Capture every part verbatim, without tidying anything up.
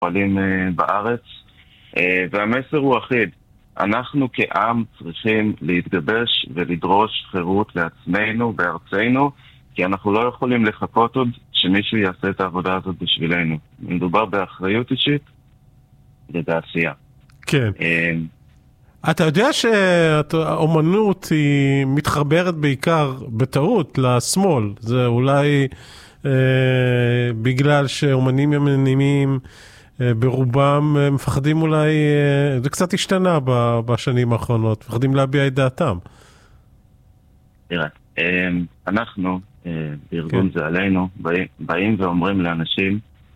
פועלים בארץ, והמסר הוא אחיד. אנחנו כעם צריכים להתגבש ולדרוש חירות לעצמנו בארצנו, כי אנחנו לא יכולים לחכות עוד שמישהו יעשה את העבודה הזאת בשבילנו. מדובר באחריות אישית ובעשייה. כן. אתה יודע שהאומנות היא מתחברת בעיקר בטעות לשמאל. זה אולי אה, בגלל שאומנים ימניים אה, ברובם אה, מפחדים אולי, אה, זה קצת השתנה בשנים האחרונות, מפחדים להביע את דעתם. תראה, אה, אנחנו, אה, בארגון כן. זה עלינו, באים, באים ואומרים לאנשים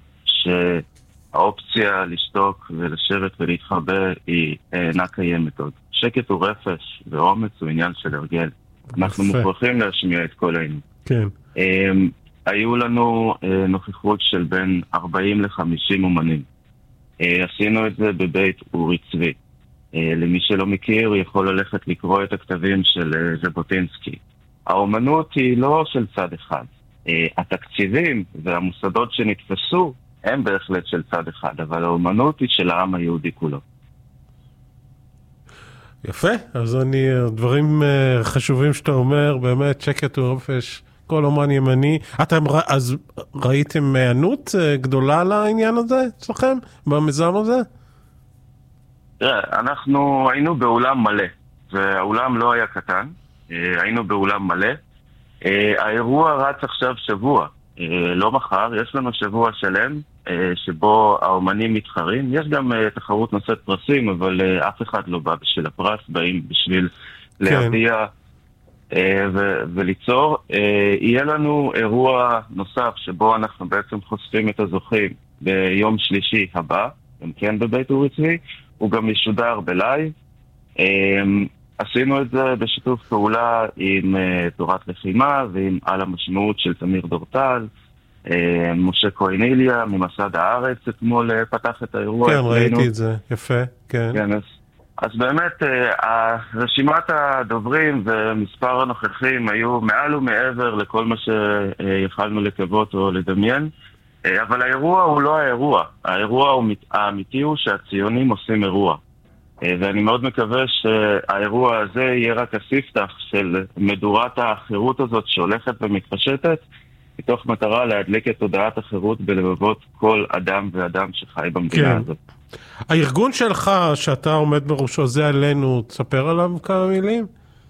שהאופציה לשתוק ולשבת ולהתחבא היא אינה קיימת עוד. שקט הוא רפש, ואומץ הוא עניין של הרגל. אנחנו מוכרחים להשמיע את קולנו. כן. Um, היו לנו uh, נוכחות של בין ארבעים לחמישים אומנים. Uh, עשינו את זה בבית אורי צבי. Uh, למי שלא מכיר, יכול ללכת לקרוא את הכתבים של uh, ז'בוטינסקי. האומנות היא לא של צד אחד. Uh, התקציבים והמוסדות שנתפסו הם בהחלט של צד אחד, אבל האומנות היא של העם היהודי כולו. יפה, אז אני, דברים חשובים שאתה אומר, באמת, שקט ורפש, כל אומן ימני. אתם, אז ראיתם מענות גדולה לעניין הזה אצלכם, במיזם הזה? תראה, אנחנו היינו באולם מלא, והאולם לא היה קטן, היינו באולם מלא. האירוע רץ עכשיו שבוע, לא מחר, יש לנו שבוע שלם, שבו האומנים מתחרים. יש גם תחרות נושאת פרסים, אבל אף אחד לא בא בשביל הפרס, באים בשביל כן. להביע ו- וליצור. יהיה לנו אירוע נוסף שבו אנחנו בעצם חושפים את הזוכים ביום שלישי הבא, גם כן בבית אורי צבי, הוא גם ישודר בלייב. עשינו את זה בשיתוף פעולה עם תורת לחימה ועם על המשמעות של תמיר דורטל. משה קויניליה ממסד הארץ אתמול פתח את האירוע. כן, ראיתי את זה, יפה, כן. כן, אז, אז באמת רשימת הדוברים ומספר הנוכחים היו מעל ומעבר לכל מה שיכלנו לקוות או לדמיין, אבל האירוע הוא לא האירוע. האירוע האמיתי הוא שהציונים עושים אירוע. ואני מאוד מקווה שהאירוע הזה יהיה רק הספתח של מדורת החירות הזאת שהולכת ומתפשטת, מתוך מטרה להדליק את תודעת החירות בלבבות כל אדם ואדם שחי במדינה כן. הזאת. הארגון שלך, שאתה עומד בראשו, זה עלינו, תספר עליו כמה מילים?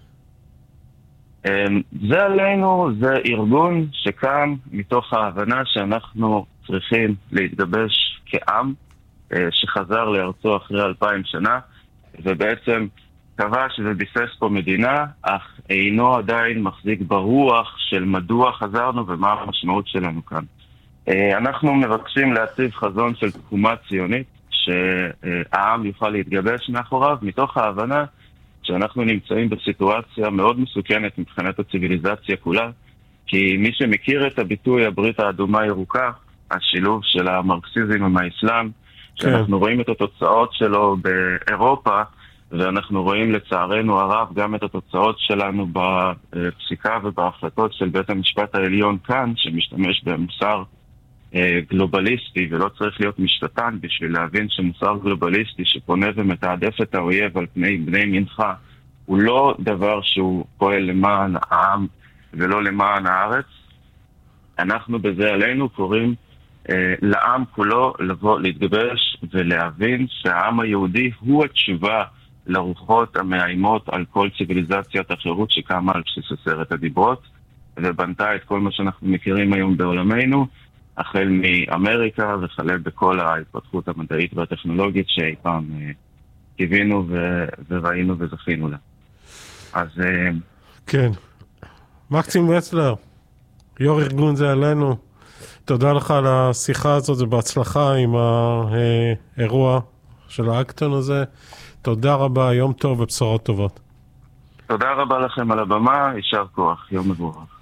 זה עלינו, זה ארגון שקם מתוך ההבנה שאנחנו צריכים להתגבש כעם, שחזר לארצו אחרי אלפיים שנה, ובעצם קבע שזה ביסס פה מדינה, אך אינו עדיין מחזיק ברוח של מדוע חזרנו ומה המשמעות שלנו כאן. אנחנו מבקשים להציב חזון של תקומה ציונית, שהעם יוכל להתגבש מאחוריו, מתוך ההבנה שאנחנו נמצאים בסיטואציה מאוד מסוכנת מבחינת הציביליזציה כולה, כי מי שמכיר את הביטוי הברית האדומה ירוקה, השילוב של המרקסיזם עם האסלאם, שאנחנו רואים את התוצאות שלו באירופה, ואנחנו רואים לצערנו הרב גם את התוצאות שלנו בפסיקה ובהחלטות של בית המשפט העליון כאן, שמשתמש במוסר גלובליסטי, ולא צריך להיות משפטן בשביל להבין שמוסר גלובליסטי שפונה ומתעדף את האויב על פני בני מנחה, הוא לא דבר שהוא פועל למען העם ולא למען הארץ. אנחנו בזה עלינו קוראים אה, לעם כולו לבוא, להתגבש ולהבין שהעם היהודי הוא התשובה לרוחות המאיימות על כל ציביליזציית החירות שקמה על בסיס עשרת הדיברות, ובנתה את כל מה שאנחנו מכירים היום בעולמנו, החל מאמריקה וכלה בכל ההתפתחות המדעית והטכנולוגית שאי פעם אה, קיווינו ו- וראינו וזכינו לה. אז... אה, כן. מקסים וצלר, יו"ר ארגון זה עלינו. תודה לך על השיחה הזאת, זה בהצלחה עם האירוע של האקטון הזה. תודה רבה, יום טוב ובשורות טובות. תודה רבה לכם על הבמה, יישר כוח, יום מבורך.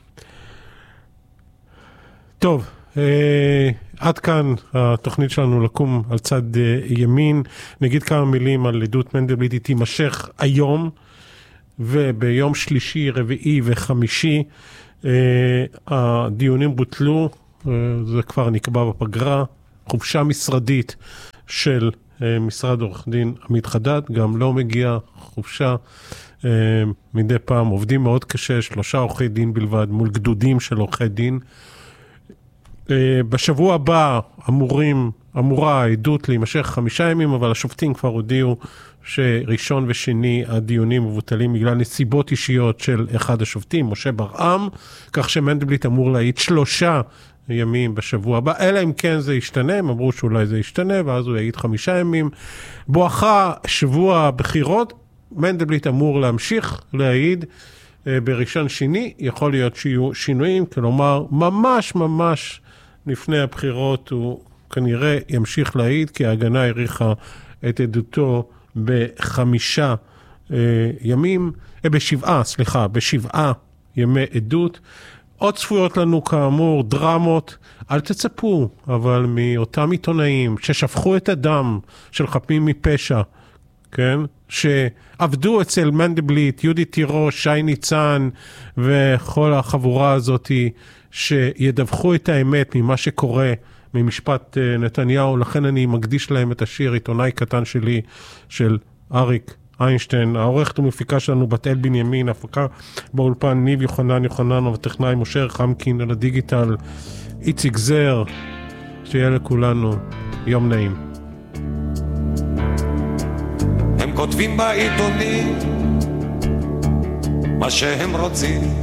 טוב, אה, עד כאן התוכנית שלנו לקום על צד אה, ימין. נגיד כמה מילים על עדות מנדלבליט, היא תימשך היום, וביום שלישי, רביעי וחמישי אה, הדיונים בוטלו, אה, זה כבר נקבע בפגרה, חופשה משרדית של משרד עורך דין עמית חדד, גם לא מגיע חופשה מדי פעם, עובדים מאוד קשה, שלושה עורכי דין בלבד, מול גדודים של עורכי דין. בשבוע הבא אמורים, אמורה העדות להימשך חמישה ימים, אבל השופטים כבר הודיעו שראשון ושני הדיונים מבוטלים בגלל נסיבות אישיות של אחד השופטים, משה ברעם, כך שמנדלבליט אמור להעיד שלושה ימים בשבוע הבא, אלא אם כן זה ישתנה, הם אמרו שאולי זה ישתנה, ואז הוא יעיד חמישה ימים. בואכה שבוע בחירות, מנדלבליט אמור להמשיך להעיד בראשון שני, יכול להיות שיהיו שינויים, כלומר ממש ממש לפני הבחירות הוא כנראה ימשיך להעיד, כי ההגנה העריכה את עדותו בחמישה אה, ימים, אה, בשבעה, סליחה, בשבעה ימי עדות. עוד צפויות לנו כאמור דרמות, אל תצפו, אבל מאותם עיתונאים ששפכו את הדם של חפים מפשע, כן? שעבדו אצל מנדלבליט, יהודית תירוש, שי ניצן וכל החבורה הזאת שידווחו את האמת ממה שקורה ממשפט נתניהו, לכן אני מקדיש להם את השיר עיתונאי קטן שלי של אריק איינשטיין. העורכת ומפיקה שלנו בת אל בנימין, הפקה באולפן ניב יוחנן יוחנן, וטכנאי משה חמקין, על הדיגיטל איציק זר. שיהיה לכולנו יום נעים. הם כותבים בעיתונים מה שהם רוצים,